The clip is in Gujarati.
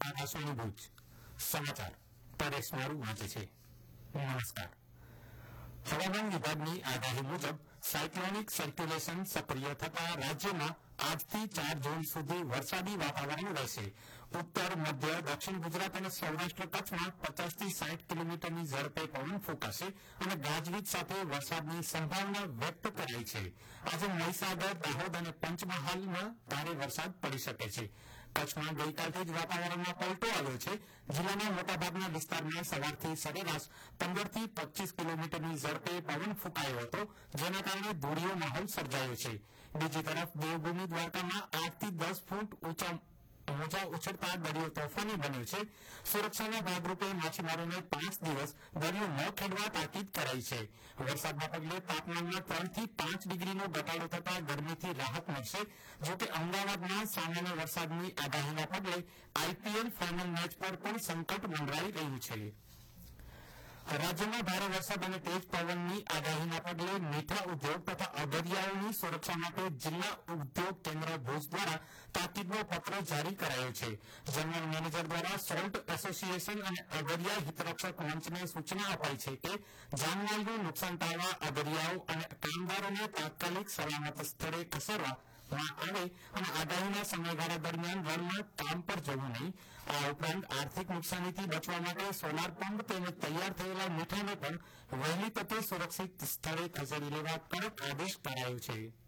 આકાશવાણી ભુજ સમાચાર પરેશ મારું વાંચે છે. નમસ્કાર. હવામાન વિભાગની આગાહી મુજબ સાયક્લોનિક સર્ક્યુલેશન સક્રિય થતા રાજ્યમાં આજથી 4 જૂન સુધી વરસાદી વાતાવરણ રહેશે. ઉત્તર મધ્ય દક્ષિણ ગુજરાત અને સૌરાષ્ટ્ર કચ્છમાં 50 થી 60 કિલોમીટરની ઝડપે પવન ફૂંકાશે અને ગાજવીજ સાથે વરસાદની સંભાવના વ્યક્ત કરાઈ છે. આજે મહીસાગર, દાહોદ અને પંચમહાલમાં ભારે વરસાદ પડી શકે છે. કચ્છમાં ગઈકાલથી જ વાતાવરણમાં પલટો આવ્યો છે. જિલ્લાના મોટાભાગના વિસ્તારમાં સવારથી સરેરાશ 15 થી 25 કિલોમીટરની ઝડપે પવન ફૂંકાયો હતો, જેના કારણે ધૂળીયો માહોલ સર્જાયો છે. બીજી તરફ દેવભૂમિ દ્વારકામાં 8 થી 10 ફૂટ મોજા ઉછળતા દરિયો તોફાની બન્યો છે. સુરક્ષાના ભાગરૂપે માછીમારોને 5 દિવસ દરિયો ન ખેડવા તાકીદ કરાઈ છે. વરસાદના પગલે તાપમાનમાં 3 થી 5 ડિગ્રીનો ઘટાડો થતા ગરમીથી રાહત મળશે. જોકે અમદાવાદમાં સામાન્ય વરસાદની આગાહીના પગલે આઈપીએલ ફાઇનલ મેચ પર પણ સંકટ મંડરાઈ રહ્યું છે. રાજ્યમાં ભારે વરસાદ અને તેજ પવનની આગાહીના પગલે મીઠા ઉદ્યોગ તથા અગરિયાઓની સુરક્ષા માટે જિલ્લા ઉદ્યોગ કેન્દ્ર ભુજ દ્વારા તાકીદનો પત્ર જારી કરાયો છે. જનરલ મેનેજર દ્વારા સોલ્ટ એસોસિએશન અને અગરિયા હિતરક્ષક મંચને સૂચના અપાઈ છે કે જાનમાલનું નુકસાન ટાળવા અગરિયાઓ અને કામદારોને તાત્કાલિક સલામત સ્થળે ખસેડવામાં આવે અને આગાહીના સમયગાળા દરમિયાન રણમાં કામ પર જવું નહીં. આ ઉપરાંત આર્થિક નુકસાનીથી બચવા માટે સોલાર પંપ તેમજ તૈયાર થયેલા મીઠાને પણ વહેલી તકે સુરક્ષિત સ્થળે ખસેડી લેવા કડક આદેશ કરાયો છે.